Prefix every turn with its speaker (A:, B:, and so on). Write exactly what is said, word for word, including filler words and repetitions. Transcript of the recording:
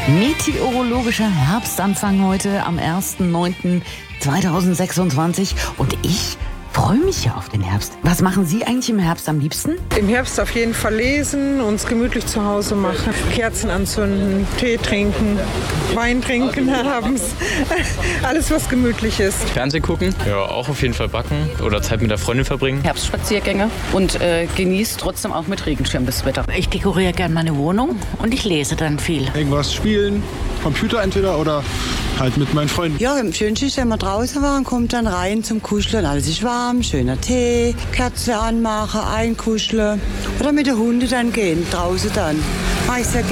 A: Meteorologischer Herbstanfang heute am ersten neunten zweitausendsechsundzwanzig und ich freue mich ja auf den Herbst. Was machen Sie eigentlich im Herbst am liebsten?
B: Im Herbst auf jeden Fall lesen, uns gemütlich zu Hause machen, Kerzen anzünden, Tee trinken, Wein trinken abends. Alles, was gemütlich ist.
C: Fernsehen gucken, ja, auch auf jeden Fall backen oder Zeit mit der Freundin verbringen.
D: Herbstspaziergänge und äh, genießt trotzdem auch mit Regenschirm das Wetter.
E: Ich dekoriere gerne meine Wohnung und ich lese dann viel.
F: Irgendwas spielen, Computer entweder oder halt mit meinen Freunden.
G: Ja, am schönsten ist, wenn wir draußen waren, kommt dann rein zum Kuscheln. Alles ist warm, schöner Tee, Kerze anmachen, einkuscheln. Oder mit den Hunden dann gehen, draußen dann. Mach ich sehr